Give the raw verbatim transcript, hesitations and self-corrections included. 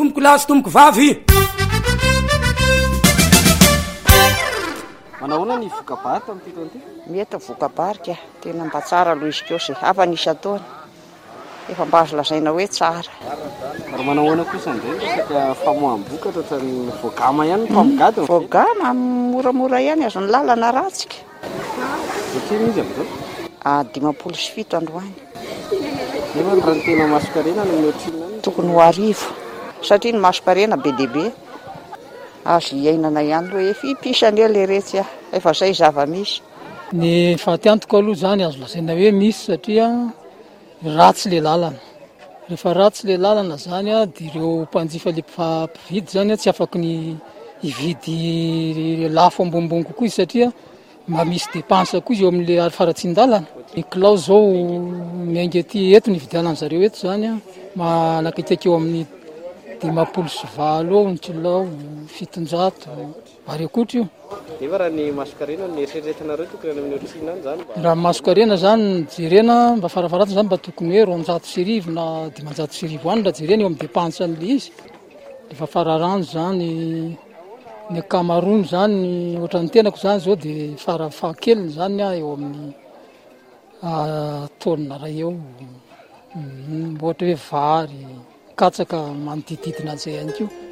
tomboko lahy sy tomboko vavy. Manahoana ny vokabary tamin'ity taona ity? Mety vokabarika tena mba tsara aloha izy koa hafa nisy ataony efa mba azo lazaina hoe tsara. Ary manahoana kosa indray resaka famoaham-bokatra ohatran'ny voagama ihany ny mpamogady? Voagama moramora ihany azony lalana ratsika. Satria izy amin'izao? Ah, dimampolo sy fito androany. Nefa ny raha ny tena maso-karena no mihoatrina any? Tokony ho arivo satria ny maso-karena be dia be azo iainana ihany loha efa ipisany le retsy ah efa izay zava-misy. Ny fahatyantoko aloha zany azo lazaina hoe misy satria ratsy le lalana. Rehefa ratsy le lalana zany a dia ireo mpanjifa le mpividy zany a tsy afaky ny hividy lafo ambonimbony kokoa izy satria mba misy dépense koa izy eo amin'le faratsin-dalana. Ny kilao zao miainga aty eto ny vidianany zareo eto zany a manakaiky eo amin'ny dimampolo sy valo eo ny kilao, fitonjato ary akoatra io. Nefa raha ny maso-karena ny eritreretinareo tokony any amin'ny otrikaina any zany? Raha maso-karena zany jerena mba farafaratiny zany mba tokony hoe roanjato sy arivo na dimanjato sy arivo any raha jerena eo amin'ny dépense an'le izy. Efa fararano zany ny ankamaroany zany ohatran'ny tenako zany zao dia farafahakeliny zany a eo amin'ny taonina ray eo, ohatra hoe vary, katsaka manodididina an'izay ihany koa.